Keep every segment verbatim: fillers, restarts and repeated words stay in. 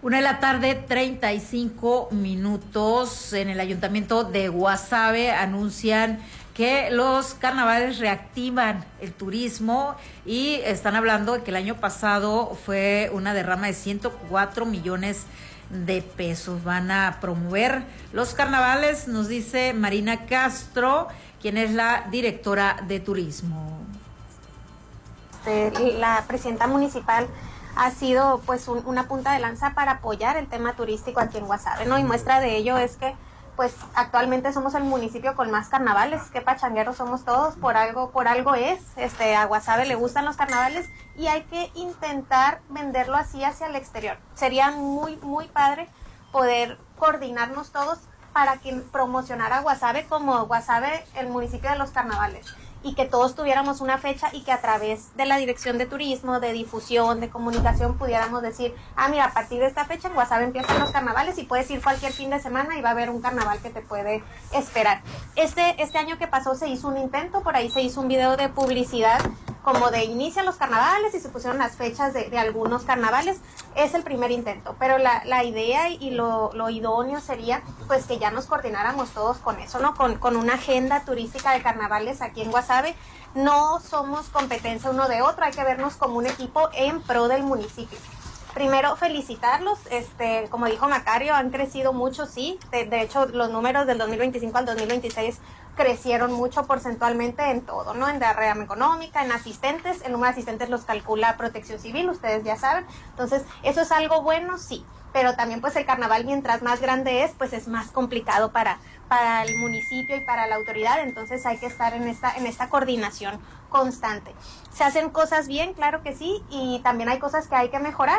Una de la tarde, treinta y cinco minutos. En el Ayuntamiento de Guasave anuncian que los carnavales reactivan el turismo y están hablando de que el año pasado fue una derrama de ciento cuatro millones de pesos. Van a promover los carnavales, nos dice Marina Castro, quien es la directora de turismo. La presidenta municipal ha sido pues un, una punta de lanza para apoyar el tema turístico aquí en Guasave, ¿no? Y muestra de ello es que pues actualmente somos el municipio con más carnavales, que pachangueros somos todos, por algo, por algo es, este, a Guasave le gustan los carnavales y hay que intentar venderlo así hacia el exterior. Sería muy, muy padre poder coordinarnos todos para que promocionar a Guasave como Guasave, el municipio de los carnavales, y que todos tuviéramos una fecha y que a través de la Dirección de Turismo, de difusión, de comunicación, pudiéramos decir, ah, mira, a partir de esta fecha en Guasave empiezan los carnavales y puedes ir cualquier fin de semana y va a haber un carnaval que te puede esperar. Este, este año que pasó se hizo un intento, por ahí se hizo un video de publicidad como de inician los carnavales y se pusieron las fechas de, de algunos carnavales. Es el primer intento, pero la, la idea y lo, lo idóneo sería pues que ya nos coordináramos todos con eso, ¿no? Con, con una agenda turística de carnavales aquí en Guasave. No somos competencia uno de otro, hay que vernos como un equipo en pro del municipio. Primero, felicitarlos, este, como dijo Macario, han crecido mucho, sí, de, de hecho los números del dos mil veinticinco al dos mil veintiséis crecieron mucho porcentualmente en todo, ¿no? En derrama económica, en asistentes, el número de asistentes los calcula Protección Civil, ustedes ya saben, entonces eso es algo bueno, sí, pero también pues el carnaval mientras más grande es, pues es más complicado para, para el municipio y para la autoridad, entonces hay que estar en esta, en esta coordinación constante. ¿Se hacen cosas bien? Claro que sí, y también hay cosas que hay que mejorar.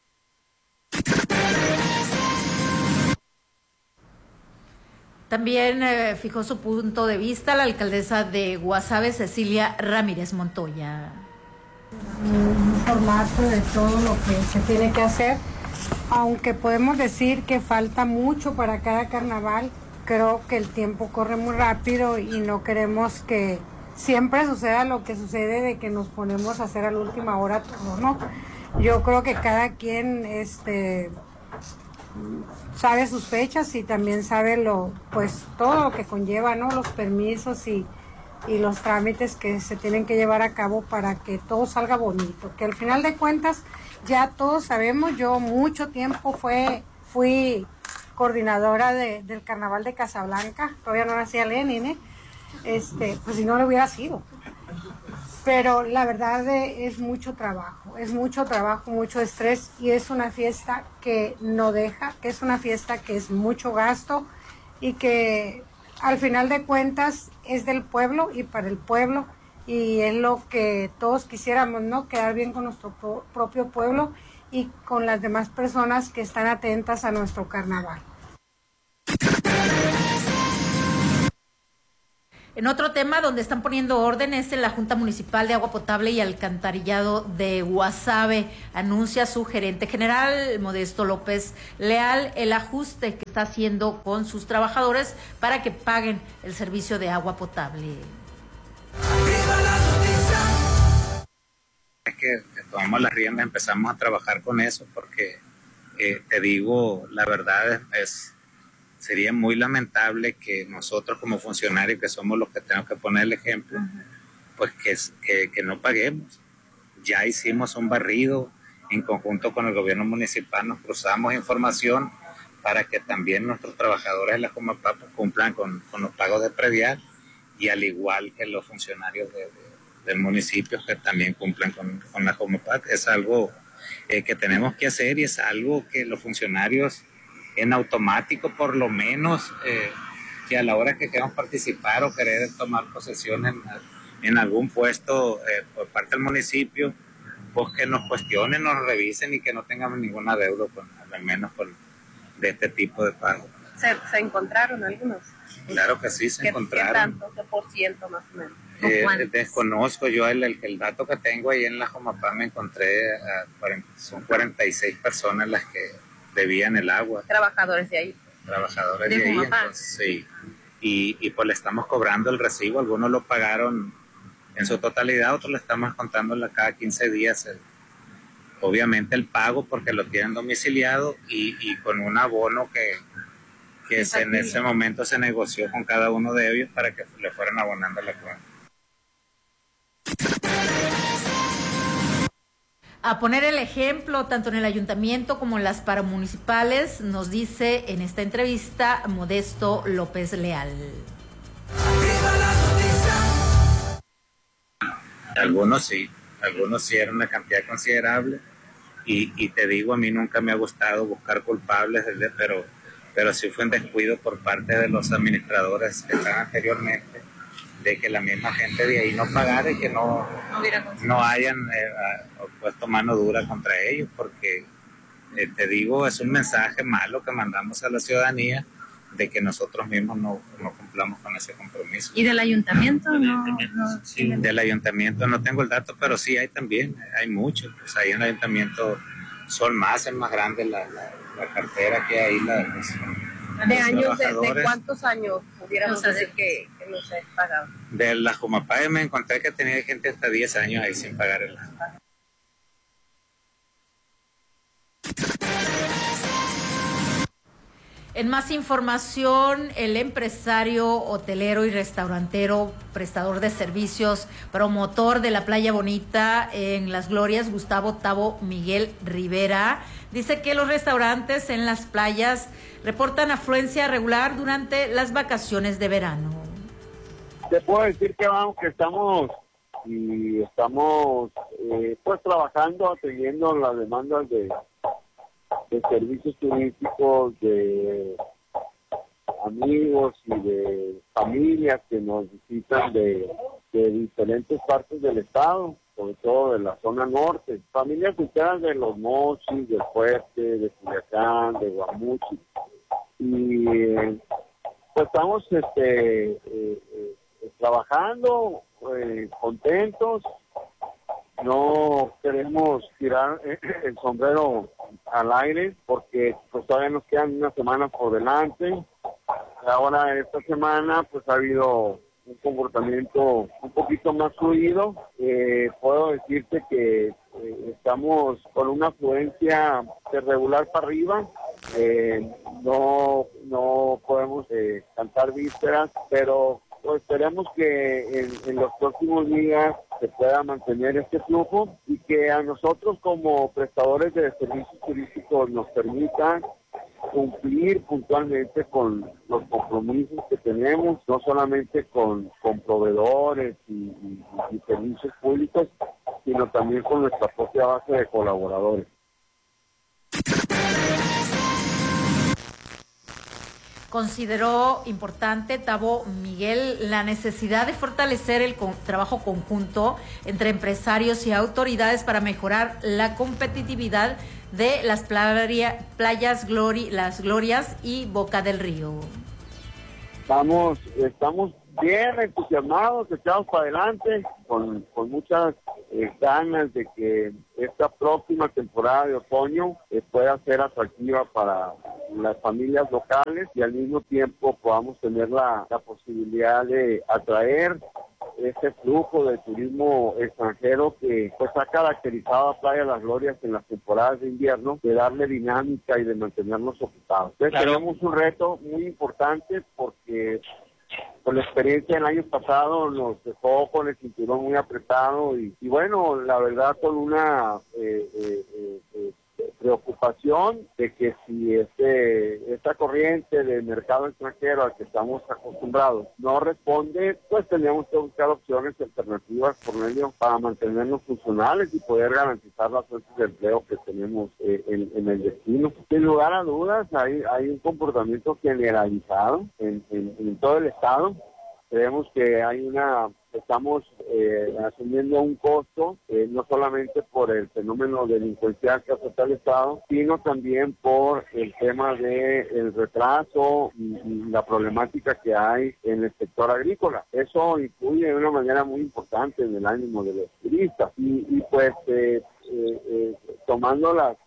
También eh, fijó su punto de vista la alcaldesa de Guasave, Cecilia Ramírez Montoya. Un formato de todo lo que se tiene que hacer, aunque podemos decir que falta mucho para cada carnaval, creo que el tiempo corre muy rápido y no queremos que siempre suceda lo que sucede de que nos ponemos a hacer a la última hora todo, ¿no? Yo creo que cada quien este sabe sus fechas y también sabe lo, pues todo lo que conlleva, ¿no? Los permisos y, y los trámites que se tienen que llevar a cabo para que todo salga bonito. Que al final de cuentas ya todos sabemos, yo mucho tiempo fue, fui coordinadora de, del Carnaval de Casablanca, todavía no nacía Lenin, ¿eh? Este, pues si no lo hubiera sido. Pero la verdad es mucho trabajo, es mucho trabajo, mucho estrés y es una fiesta que no deja, que es una fiesta que es mucho gasto y que al final de cuentas es del pueblo y para el pueblo y es lo que todos quisiéramos, ¿no? Quedar bien con nuestro pro- propio pueblo y con las demás personas que están atentas a nuestro carnaval. En otro tema donde están poniendo orden es en la Junta Municipal de Agua Potable y Alcantarillado de Guasave. Anuncia su gerente general, Modesto López Leal, el ajuste que está haciendo con sus trabajadores para que paguen el servicio de agua potable. Es que tomamos las riendas, empezamos a trabajar con eso porque, eh, te digo, la verdad es... es sería muy lamentable que nosotros como funcionarios, que somos los que tenemos que poner el ejemplo, pues que, que, que no paguemos. Ya hicimos un barrido en conjunto con el gobierno municipal, nos cruzamos información para que también nuestros trabajadores de la Jomapá cumplan con, con los pagos de predial y al igual que los funcionarios de, de, del municipio que también cumplan con, con la Jomapá. Es algo eh, que tenemos que hacer y es algo que los funcionarios en automático, por lo menos, eh, que a la hora que queramos participar o querer tomar posesión en, en algún puesto eh, por parte del municipio, pues que nos cuestionen, nos revisen y que no tengamos ninguna deuda, con, al menos con, de este tipo de pago. ¿Se, se encontraron algunos? Claro que sí, se ¿Qué, encontraron. ¿Qué tanto? ¿Qué por ciento más o menos? Eh, desconozco yo el, el, el dato que tengo ahí en la Jomapá, me encontré, a cuarenta, son cuarenta y seis personas las que debían el agua. Trabajadores de ahí. Trabajadores de, de ahí, Jomapá. Entonces, sí. Y, y pues le estamos cobrando el recibo, algunos lo pagaron en su totalidad, otros le estamos contando cada quince días el, obviamente el pago porque lo tienen domiciliado y, y con un abono que, que se, en ese momento se negoció con cada uno de ellos para que le fueran abonando la cuenta. A poner el ejemplo, tanto en el ayuntamiento como en las paramunicipales, nos dice en esta entrevista Modesto López Leal. Algunos sí, algunos sí eran una cantidad considerable y, y te digo, a mí nunca me ha gustado buscar culpables, pero, pero sí fue un descuido por parte de los administradores que estaban anteriormente, de que la misma gente de ahí no pagara y que no, no hayan eh, puesto mano dura contra ellos, porque eh, te digo, es un mensaje malo que mandamos a la ciudadanía de que nosotros mismos no, no cumplamos con ese compromiso. ¿Y del ayuntamiento? No, no, sí, del ayuntamiento no tengo el dato, pero sí hay también, hay muchos. Pues ahí en el ayuntamiento son más, es más grande la, la, la cartera que hay. La, los, ¿De años, de, de cuántos años pudiéramos decir que, que no se pagaba? De la Jumapay me encontré que tenía gente hasta diez años ahí sin pagar el agua. En más información, el empresario hotelero y restaurantero, prestador de servicios, promotor de la Playa Bonita en Las Glorias, Gustavo Tabo Miguel Rivera, dice que los restaurantes en las playas reportan afluencia regular durante las vacaciones de verano. Te puedo decir que vamos, que estamos y estamos eh, pues trabajando, atendiendo las demandas de de servicios turísticos, de amigos y de familias que nos visitan de, de diferentes partes del estado, sobre todo de la zona norte, familias enteras de Los Mochis, del Fuerte, de Culiacán, de Guamuchi, y eh, pues estamos este eh, eh, trabajando, eh, contentos. No queremos tirar el sombrero al aire porque pues todavía nos quedan unas semanas por delante. Ahora esta semana pues ha habido un comportamiento un poquito más fluido. Eh, puedo decirte que eh, estamos con una afluencia de regular para arriba. Eh, no, no podemos eh, cantar vísperas, pero pues esperemos que en, en los próximos días se pueda mantener este flujo y que a nosotros como prestadores de servicios turísticos nos permita cumplir puntualmente con los compromisos que tenemos, no solamente con, con proveedores y, y, y servicios públicos, sino también con nuestra propia base de colaboradores. Consideró importante, Tabo Miguel, la necesidad de fortalecer el con, trabajo conjunto entre empresarios y autoridades para mejorar la competitividad de las playa, playas Glori, Las Glorias y Boca del Río. Estamos, estamos bien entusiasmados, echados para adelante, con, con muchas eh, ganas de que esta próxima temporada de otoño eh, pueda ser atractiva para las familias locales y al mismo tiempo podamos tener la, la posibilidad de atraer ese flujo de turismo extranjero que pues ha caracterizado a Playa Las Glorias en las temporadas de invierno, de darle dinámica y de mantenernos ocupados. Entonces claro, tenemos un reto muy importante porque con la experiencia del año pasado nos dejó con el cinturón muy apretado y, y bueno, la verdad con una eh, eh, eh, eh, preocupación de que si este esta corriente de mercado extranjero al que estamos acostumbrados no responde, pues tendríamos que buscar opciones alternativas por medio para mantenernos funcionales y poder garantizar las fuentes de empleo que tenemos eh, en, en el destino. Sin lugar a dudas, hay, hay un comportamiento generalizado en, en, en todo el estado. Creemos que hay una, estamos eh, asumiendo un costo, eh, no solamente por el fenómeno delincuencial que afecta al Estado, sino también por el tema del retraso y, y la problemática que hay en el sector agrícola. Eso influye de una manera muy importante en el ánimo de los turistas. Y, y pues, eh, eh, eh, tomando las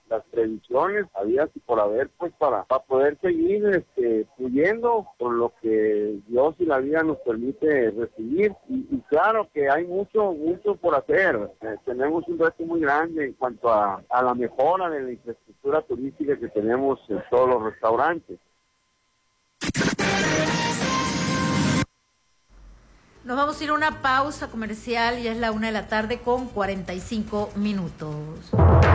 las previsiones había y por haber, pues para, para poder seguir este, fluyendo con lo que Dios y la vida nos permite recibir. Y, y claro que hay mucho, mucho por hacer. Eh, tenemos un reto muy grande en cuanto a, a la mejora de la infraestructura turística que tenemos en todos los restaurantes. Nos vamos a ir a una pausa comercial y es la una de la tarde con cuarenta y cinco minutos.